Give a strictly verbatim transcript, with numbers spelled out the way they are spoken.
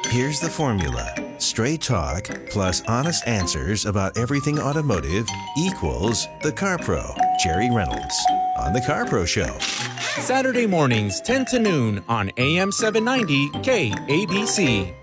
Here's the formula. Straight talk plus honest answers about everything automotive equals the Car Pro, Jerry Reynolds, on the Car Pro Show. Saturday mornings, ten to noon on A M seven ninety K A B C.